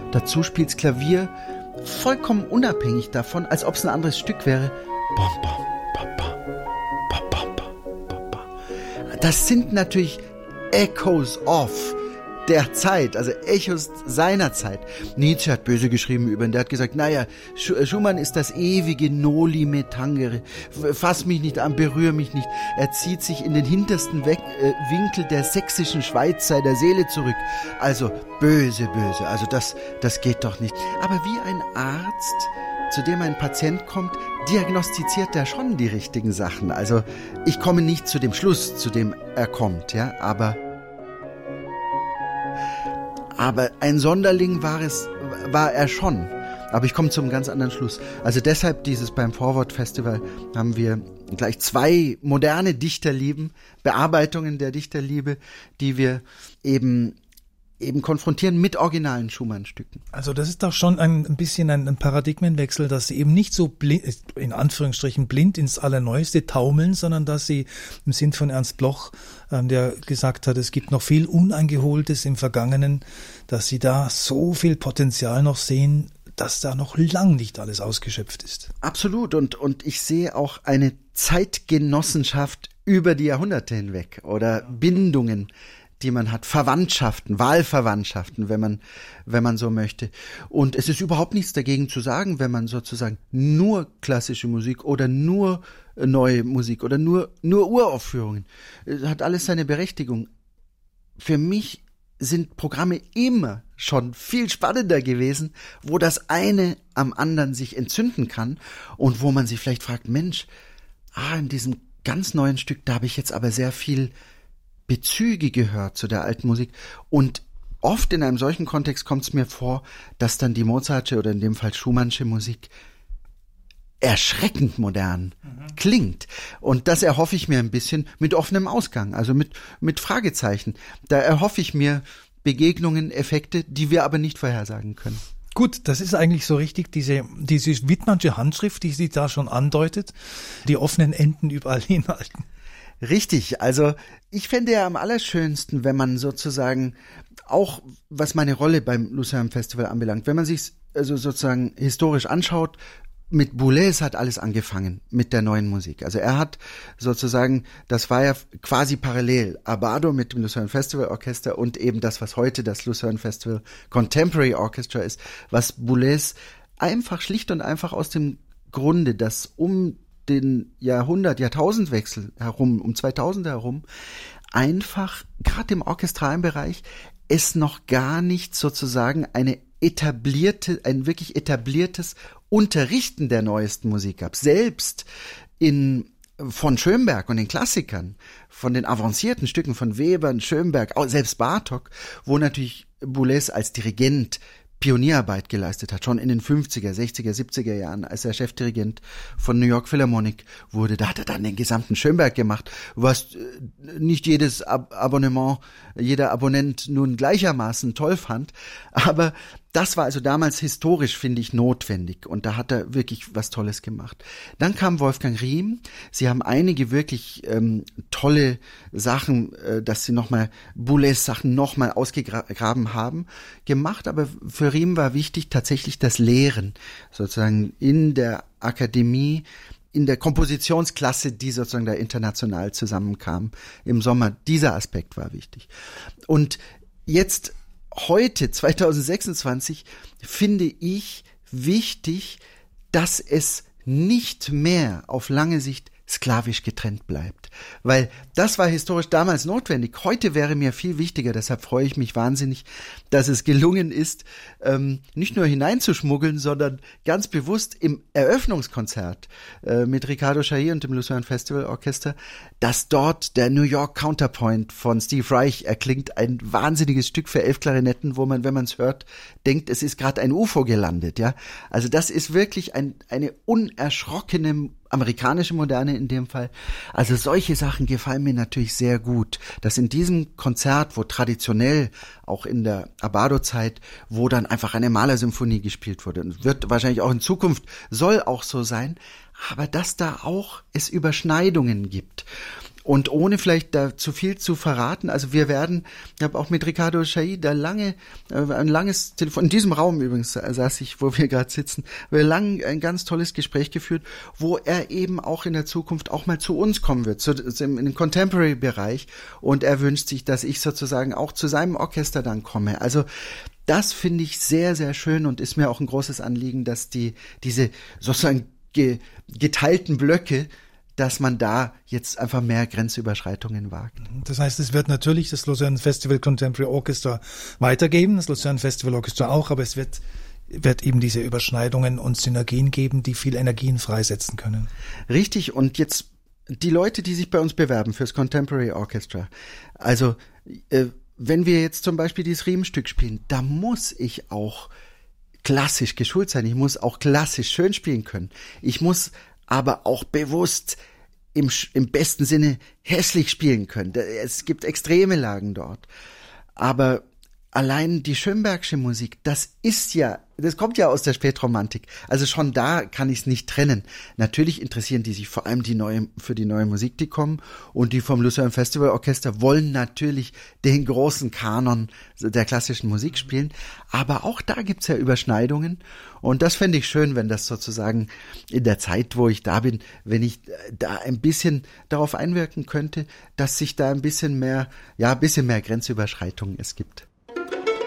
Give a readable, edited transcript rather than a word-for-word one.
Dazu spielt's Klavier vollkommen unabhängig davon, als ob es ein anderes Stück wäre. Bom, bom, ba, ba, ba, ba, ba, ba, ba. Das sind natürlich Echoes of der Zeit, also Echos seiner Zeit. Nietzsche hat böse geschrieben über ihn. Der hat gesagt, naja, Schumann ist das ewige Noli me tangere. Fass mich nicht an, berühre mich nicht. Er zieht sich in den hintersten Winkel der sächsischen Schweiz seiner Seele zurück. Also böse, böse. Also das geht doch nicht. Aber wie ein Arzt, zu dem ein Patient kommt, diagnostiziert er schon die richtigen Sachen. Also ich komme nicht zu dem Schluss, zu dem er kommt, ja, aber ein Sonderling war er schon. Aber ich komme zum ganz anderen Schluss. Also deshalb beim Forward Festival haben wir gleich 2 moderne Dichterlieben, Bearbeitungen der Dichterliebe, die wir eben konfrontieren mit originalen Schumann-Stücken. Also das ist doch schon ein bisschen ein Paradigmenwechsel, dass sie eben nicht so blind, in Anführungsstrichen blind ins Allerneueste taumeln, sondern dass sie im Sinn von Ernst Bloch, der gesagt hat, es gibt noch viel Uneingeholtes im Vergangenen, dass sie da so viel Potenzial noch sehen, dass da noch lang nicht alles ausgeschöpft ist. Absolut. Und ich sehe auch eine Zeitgenossenschaft über die Jahrhunderte hinweg oder Bindungen, die man hat, Verwandtschaften, Wahlverwandtschaften, wenn man so möchte. Und es ist überhaupt nichts dagegen zu sagen, wenn man sozusagen nur klassische Musik oder nur neue Musik oder nur Uraufführungen, hat alles seine Berechtigung. Für mich sind Programme immer schon viel spannender gewesen, wo das eine am anderen sich entzünden kann und wo man sich vielleicht fragt, Mensch, in diesem ganz neuen Stück, da habe ich jetzt aber sehr viel Bezüge gehört zu der alten Musik. Und oft in einem solchen Kontext kommt es mir vor, dass dann die Mozartsche oder in dem Fall Schumannsche Musik erschreckend modern klingt. Und das erhoffe ich mir ein bisschen mit offenem Ausgang, also mit Fragezeichen. Da erhoffe ich mir Begegnungen, Effekte, die wir aber nicht vorhersagen können. Gut, das ist eigentlich so richtig, diese Wittmannsche Handschrift, die sie da schon andeutet, die offenen Enden überall hinhalten. Richtig, also ich fände ja am allerschönsten, wenn man sozusagen auch, was meine Rolle beim Lucerne Festival anbelangt, wenn man sich also sozusagen historisch anschaut, mit Boulez hat alles angefangen mit der neuen Musik. Also er hat sozusagen, das war ja quasi parallel, Abbado mit dem Lucerne Festival Orchester und eben das, was heute das Lucerne Festival Contemporary Orchestra ist, was Boulez schlicht und einfach aus dem Grunde, dass um den Jahrtausendwechsel herum, um 2000 herum, einfach, gerade im orchestralen Bereich, es noch gar nicht sozusagen ein wirklich etabliertes Unterrichten der neuesten Musik gab. Selbst von Schönberg und den Klassikern, von den avancierten Stücken von Weber, Schönberg, selbst Bartók, wo natürlich Boulez als Dirigent Pionierarbeit geleistet hat, schon in den 50er, 60er, 70er Jahren, als er Chefdirigent von New York Philharmonic wurde. Da hat er dann den gesamten Schönberg gemacht, was nicht jeder Abonnent nun gleichermaßen toll fand. Aber das war also damals historisch, finde ich, notwendig. Und da hat er wirklich was Tolles gemacht. Dann kam Wolfgang Riem. Sie haben einige wirklich tolle Sachen, dass sie Boulez Sachen nochmal ausgegraben haben, gemacht. Aber für Riem war wichtig tatsächlich das Lehren, sozusagen in der Akademie, in der Kompositionsklasse, die sozusagen da international zusammenkam im Sommer. Dieser Aspekt war wichtig. Und jetzt heute, 2026, finde ich wichtig, dass es nicht mehr auf lange Sicht sklavisch getrennt bleibt. Weil das war historisch damals notwendig. Heute wäre mir viel wichtiger, deshalb freue ich mich wahnsinnig, dass es gelungen ist, nicht nur hineinzuschmuggeln, sondern ganz bewusst im Eröffnungskonzert mit Ricardo Chailly und dem Lucerne Festival Orchester, dass dort der New York Counterpoint von Steve Reich erklingt, ein wahnsinniges Stück für 11 Klarinetten, wo man, wenn man es hört, denkt, es ist gerade ein UFO gelandet. Ja, also das ist wirklich eine unerschrockene amerikanische Moderne in dem Fall. Also solche Sachen gefallen mir natürlich sehr gut, dass in diesem Konzert, wo traditionell auch in der Abbado-Zeit, wo dann einfach eine Malersymphonie gespielt wurde und wird wahrscheinlich auch in Zukunft, soll auch so sein, aber dass da auch es Überschneidungen gibt. Und ohne vielleicht da zu viel zu verraten, also ich habe auch mit Ricardo Chailly da ein langes Telefon, in diesem Raum übrigens saß ich, wo wir gerade sitzen, ein ganz tolles Gespräch geführt, wo er eben auch in der Zukunft auch mal zu uns kommen wird, in den Contemporary-Bereich, und er wünscht sich, dass ich sozusagen auch zu seinem Orchester dann komme. Also das finde ich sehr, sehr schön und ist mir auch ein großes Anliegen, dass diese sozusagen geteilten Blöcke, dass man da jetzt einfach mehr Grenzüberschreitungen wagt. Das heißt, es wird natürlich das Lucerne Festival Contemporary Orchestra weitergeben, das Lucerne Festival Orchestra auch, aber es wird eben diese Überschneidungen und Synergien geben, die viel Energien freisetzen können. Richtig, und jetzt die Leute, die sich bei uns bewerben fürs Contemporary Orchestra, also wenn wir jetzt zum Beispiel dieses Riemenstück spielen, da muss ich auch klassisch geschult sein, ich muss auch klassisch schön spielen können, ich muss aber auch bewusst im besten Sinne hässlich spielen können. Es gibt extreme Lagen dort. Aber allein die Schönbergsche Musik, das kommt ja aus der Spätromantik. Also schon da kann ich es nicht trennen. Natürlich interessieren die sich vor allem für die neue Musik, die kommen. Und die vom Lucerne Festival Orchester wollen natürlich den großen Kanon der klassischen Musik spielen. Aber auch da gibt's ja Überschneidungen. Und das fände ich schön, wenn das sozusagen in der Zeit, wo ich da bin, wenn ich da ein bisschen darauf einwirken könnte, dass sich da ein bisschen mehr Grenzüberschreitungen es gibt.